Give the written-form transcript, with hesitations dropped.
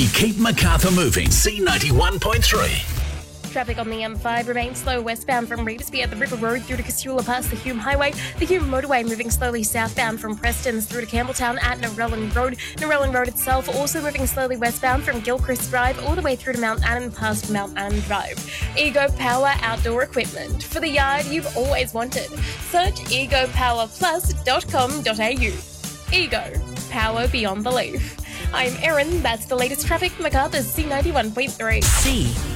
We keep Macarthur moving. C91.3. Traffic on the M5 remains slow westbound from Reedsby at the River Road through to Casula past the Hume Highway. The Hume Motorway moving slowly southbound from Prestons through to Campbelltown at Narellan Road. Narellan Road itself also moving slowly westbound from Gilchrist Drive all the way through to Mount Annan past Mount Annan Drive. Ego Power Outdoor Equipment for the yard you've always wanted. Search egopowerplus.com.au. Ego. Power beyond belief. I'm Erin. That's the latest traffic. Macarthur's C91.3. C